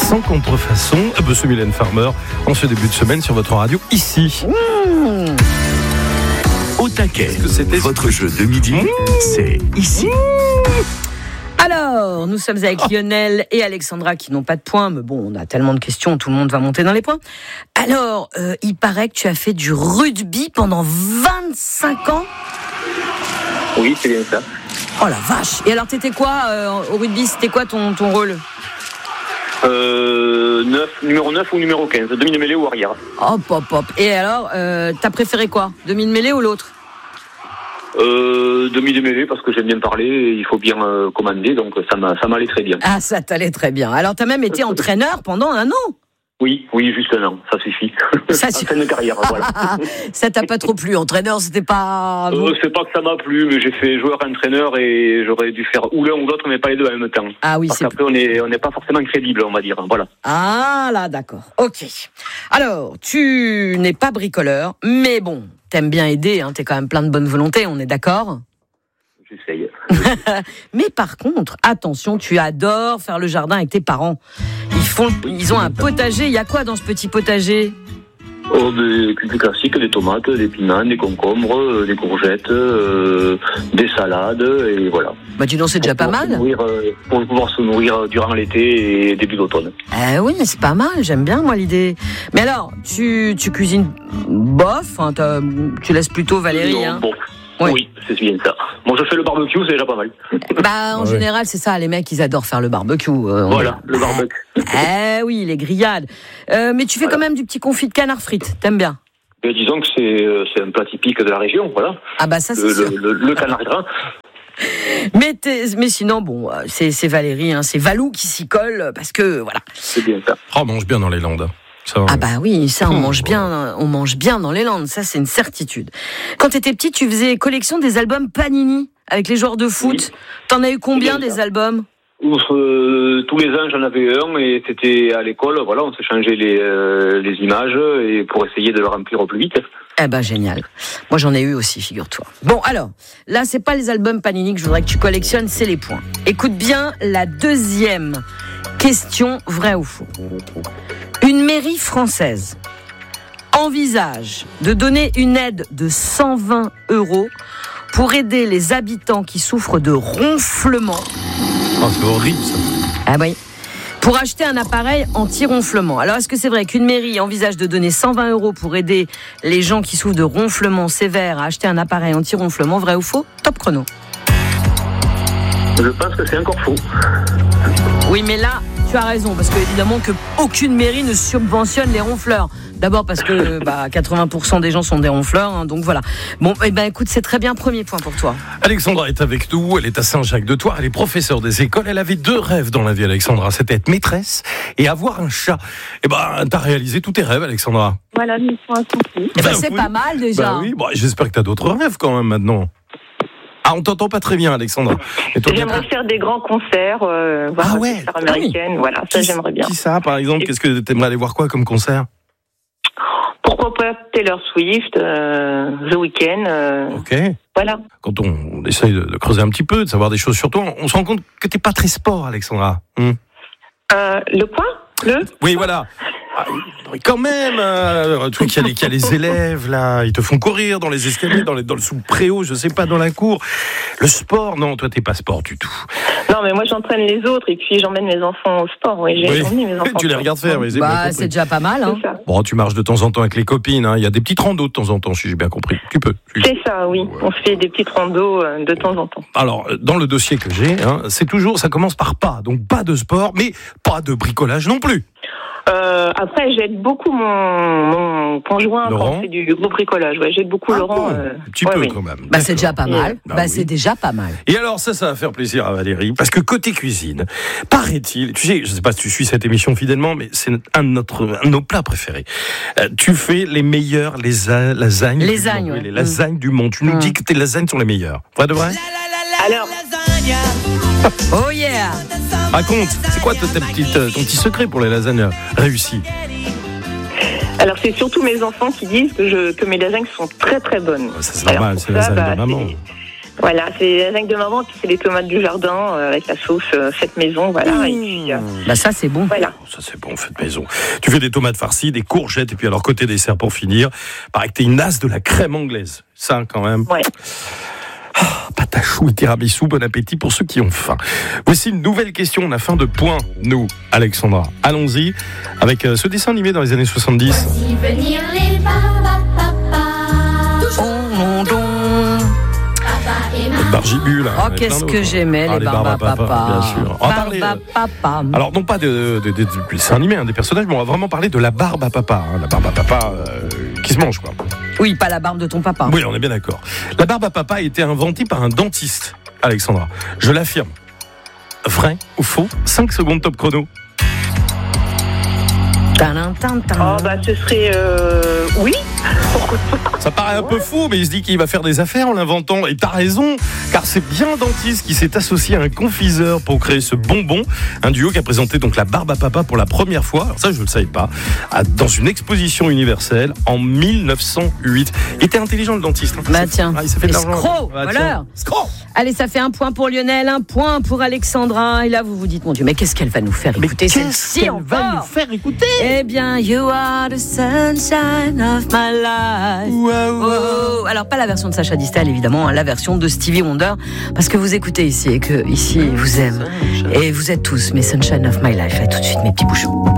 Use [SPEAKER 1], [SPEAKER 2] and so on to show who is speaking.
[SPEAKER 1] sans contrefaçon. Monsieur Mylène Farmer, en ce début de semaine sur votre radio, ici.
[SPEAKER 2] Au taquet, votre jeu de midi, c'est ici.
[SPEAKER 3] Alors, nous sommes avec Lionel et Alexandra qui n'ont pas de points, mais bon, on a tellement de questions, tout le monde va monter dans les points. Alors, il paraît que tu as fait du rugby pendant 25 ans.
[SPEAKER 4] Oui, c'est bien ça.
[SPEAKER 3] Oh la vache. Et alors, t'étais quoi au rugby? C'était quoi ton rôle?
[SPEAKER 4] Numéro 9 ou numéro 15, demi-mêlée ou arrière.
[SPEAKER 3] Hop, hop, hop. Et alors, t'as préféré quoi? Demi-mêlée ou l'autre?
[SPEAKER 4] Demi-mêlée parce que j'aime bien parler et il faut bien commander, donc ça m'allait très bien.
[SPEAKER 3] Ah, ça t'allait très bien. Alors, t'as même été entraîneur pendant 1 an?
[SPEAKER 4] Oui, juste 1 an, ça suffit.
[SPEAKER 3] Ça suffit.
[SPEAKER 4] Fin de carrière, voilà.
[SPEAKER 3] Ça t'a pas trop plu, entraîneur, c'était pas...
[SPEAKER 4] C'est pas que ça m'a plu, mais j'ai fait joueur-entraîneur et j'aurais dû faire ou l'un ou l'autre, mais pas les deux en même temps.
[SPEAKER 3] Ah oui,
[SPEAKER 4] parce qu'après, on n'est pas forcément crédible, on va dire. Voilà.
[SPEAKER 3] Ah là, d'accord. Ok. Alors, tu n'es pas bricoleur, mais bon, t'aimes bien aider, hein, t'es quand même plein de bonne volonté, on est d'accord?
[SPEAKER 4] J'essaye.
[SPEAKER 3] Mais par contre, attention, tu adores faire le jardin avec tes parents. Ils ont un potager. Il y a quoi dans ce petit potager?
[SPEAKER 4] Des cultures classiques, des tomates, des piments, des concombres, des courgettes, des salades, et voilà.
[SPEAKER 3] Bah dis donc, c'est déjà pas mal.
[SPEAKER 4] Pour pouvoir se nourrir durant l'été et début d'automne.
[SPEAKER 3] Oui, mais c'est pas mal, j'aime bien moi l'idée. Mais alors, tu cuisines bof, hein, tu laisses plutôt Valérie, hein?
[SPEAKER 4] Bon. Ouais. Oui, c'est bien ça. Moi, je fais le barbecue, c'est déjà pas mal.
[SPEAKER 3] En général, c'est ça, les mecs, ils adorent faire le barbecue.
[SPEAKER 4] Voilà, le barbecue.
[SPEAKER 3] Oui, les grillades. Mais tu fais quand même du petit confit de canard frites, t'aimes bien?
[SPEAKER 4] Disons que c'est un plat typique de la région, voilà.
[SPEAKER 3] Ah bah ça, c'est sûr.
[SPEAKER 4] Le canard gras.
[SPEAKER 3] Mais sinon, bon, c'est Valérie, hein, c'est Valou qui s'y colle, parce que, voilà.
[SPEAKER 4] C'est bien ça.
[SPEAKER 1] On mange bien dans les Landes. Ça,
[SPEAKER 3] ah bah oui, ça on mange bien dans les Landes, ça c'est une certitude. Quand t'étais petit, tu faisais collection des albums Panini avec les joueurs de foot. Oui. T'en as eu combien des albums?
[SPEAKER 4] Tous les ans j'en avais un et c'était à l'école, voilà, on s'échangeait les images et pour essayer de le remplir au plus vite.
[SPEAKER 3] Eh ben génial. Moi j'en ai eu aussi, figure-toi. Bon alors, là c'est pas les albums Panini que je voudrais que tu collectionnes, c'est les points. Écoute bien la deuxième question, vrai ou faux. Une mairie française envisage de donner une aide de 120 € pour aider les habitants qui souffrent de ronflement.
[SPEAKER 1] Oh, c'est horrible ça.
[SPEAKER 3] Ah oui. Pour acheter un appareil anti-ronflement. Alors, est-ce que c'est vrai qu'une mairie envisage de donner 120 € pour aider les gens qui souffrent de ronflement sévère à acheter un appareil anti-ronflement, vrai ou faux? Top chrono.
[SPEAKER 4] Je pense que c'est encore faux.
[SPEAKER 3] Oui, mais là, tu as raison, parce que évidemment que aucune mairie ne subventionne les ronfleurs. D'abord parce que 80% des gens sont des ronfleurs, hein, donc voilà. Bon, écoute, c'est très bien, premier point pour toi.
[SPEAKER 1] Alexandra est avec nous, elle est à Saint-Jacques-de-Thouars, elle est professeure des écoles, elle avait 2 rêves dans la vie, Alexandra, c'était être maîtresse et avoir un chat. T'as réalisé tous tes rêves, Alexandra.
[SPEAKER 5] Voilà, mission accomplie.
[SPEAKER 3] C'est pas mal déjà.
[SPEAKER 1] Oui, j'espère que t'as d'autres rêves quand même maintenant. Ah, on t'entend pas très bien, Alexandra.
[SPEAKER 5] J'aimerais faire des grands concerts, voir des concerts américaines, voilà, ça j'aimerais bien.
[SPEAKER 1] Qui ça, par exemple? Qu'est-ce que t'aimerais aller voir quoi comme concert?
[SPEAKER 5] Pourquoi pas Taylor Swift, The Weeknd.
[SPEAKER 1] Ok.
[SPEAKER 5] Voilà.
[SPEAKER 1] Quand on essaye de creuser un petit peu, de savoir des choses sur toi, on se rend compte que t'es pas très sport, Alexandra.
[SPEAKER 5] Le quoi?
[SPEAKER 1] Oui, voilà. Quand même, un truc, il y a les élèves, là, ils te font courir dans les escaliers, dans le sous-préau, je sais pas, dans la cour. Le sport, non, toi, t'es pas sport du tout.
[SPEAKER 5] Non, mais moi, j'entraîne les autres et puis j'emmène mes enfants au sport. Oui, j'ai emmené mes enfants.
[SPEAKER 1] Tu les regardes faire, oui.
[SPEAKER 3] C'est déjà pas mal, hein.
[SPEAKER 1] Bon, tu marches de temps en temps avec les copines, hein. Il y a des petites randos de temps en temps, si j'ai bien compris. Tu peux.
[SPEAKER 5] C'est ça, oui. On se fait des petites randos de temps en temps.
[SPEAKER 1] Alors, dans le dossier que j'ai, hein, ça commence par pas. Donc, pas de sport, mais pas de bricolage non plus.
[SPEAKER 5] Après, j'aide beaucoup mon conjoint
[SPEAKER 1] Laurent.
[SPEAKER 5] quand on fait du gros bricolage. Ouais, j'aide beaucoup Laurent.
[SPEAKER 1] Un petit peu quand même.
[SPEAKER 3] C'est déjà pas mal. C'est déjà pas mal.
[SPEAKER 1] Et alors ça va faire plaisir à Valérie, parce que côté cuisine, paraît-il, tu sais, je sais pas si tu suis cette émission fidèlement, mais c'est un de nos plats préférés. Tu fais les meilleures lasagnes. Les lasagnes du monde. Tu nous dis que tes lasagnes sont les meilleures. Vrai de vrai?
[SPEAKER 5] Alors.
[SPEAKER 3] Oh yeah!
[SPEAKER 1] Raconte, c'est quoi ton petit secret pour les lasagnes réussies?
[SPEAKER 5] Alors c'est surtout mes enfants qui disent que mes lasagnes sont très très bonnes.
[SPEAKER 1] Ça c'est normal, c'est lasagnes de maman.
[SPEAKER 5] Voilà, c'est les lasagnes de maman, c'est les tomates du jardin avec la sauce faite maison, voilà. Et puis,
[SPEAKER 3] bah ça c'est bon.
[SPEAKER 5] Voilà.
[SPEAKER 1] Ça c'est bon, faite maison. Tu fais des tomates farcies, des courgettes, et puis alors côté dessert pour finir, paraît que t'es une as de la crème anglaise. Ça quand même.
[SPEAKER 5] Ouais.
[SPEAKER 1] Pâte à choux et tiramisu, bon appétit pour ceux qui ont faim. Voici une nouvelle question, on a faim de points, nous, Alexandra. Allons-y, avec ce dessin animé dans les années 70.
[SPEAKER 6] Voici venir les barbapapas.
[SPEAKER 1] Bargibus, là.
[SPEAKER 3] Oh, qu'est-ce que j'aimais, les barbapapas.
[SPEAKER 1] Bien sûr. On va parler,
[SPEAKER 3] Barbapapa.
[SPEAKER 1] alors, non pas de dessins animés, des personnages, mais on va vraiment parler de la barbe à papa. La barbe à papa qui se mange, quoi.
[SPEAKER 3] Oui, pas la barbe de ton papa.
[SPEAKER 1] Oui, on est bien d'accord. La barbe à papa a été inventée par un dentiste, Alexandra. Je l'affirme. Vrai ou faux? 5 secondes top chrono.
[SPEAKER 5] Oh, bah, ce serait oui. Pourquoi pas?
[SPEAKER 1] Ça paraît un peu fou, mais il se dit qu'il va faire des affaires en l'inventant. Et t'as raison, car c'est bien un dentiste qui s'est associé à un confiseur pour créer ce bonbon. Un duo qui a présenté donc la barbe à papa pour la première fois. Alors ça, je ne le savais pas. Dans une exposition universelle en 1908. Il était intelligent, le dentiste.
[SPEAKER 3] Bah tiens,
[SPEAKER 1] il s'est fait de l'argent.
[SPEAKER 3] escroc, voleur. Allez, ça fait 1 point pour Lionel, 1 point pour Alexandra. Et là, vous vous dites, mon Dieu, mais qu'est-ce qu'elle va nous faire écouter?
[SPEAKER 1] Qu'est-ce qu'elle va nous faire écouter?
[SPEAKER 3] Eh bien, you are the sunshine of my life. Wow. Alors, pas la version de Sacha Distel, évidemment, la version de Stevie Wonder, parce que vous écoutez ici et que ici, vous aime. Et vous êtes tous mes sunshine of my life. Et tout de suite, mes petits bouchons.